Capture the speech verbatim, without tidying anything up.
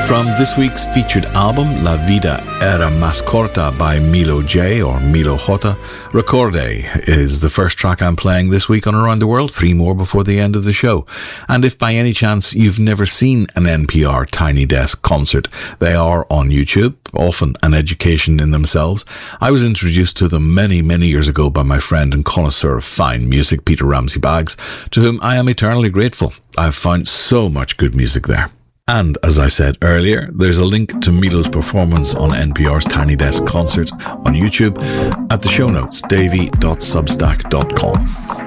From this week's featured album, La Vida Era Más Corta by Milo J, or Milo J, Recorde is the first track I'm playing this week on Around the World, three more before the end of the show. And if by any chance you've never seen an N P R Tiny Desk concert, they are on YouTube, often an education in themselves. I was introduced to them many, many years ago by my friend and connoisseur of fine music, Peter Ramsey Baggs, to whom I am eternally grateful. I've found so much good music there. And as I said earlier, there's a link to Milo's performance on N P R's Tiny Desk concert on YouTube at the show notes, davy dot substack dot com.